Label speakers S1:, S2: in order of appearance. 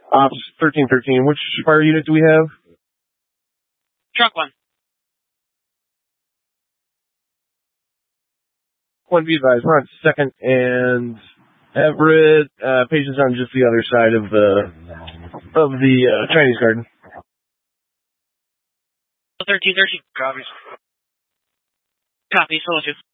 S1: Ops 1313. Which fire unit do we have?
S2: Truck 1.
S1: One, be advised, we're on 2nd and Everett. Patient's on just the other side of the Chinese garden.
S2: 1313.
S3: Copies.
S2: Copy, soldier.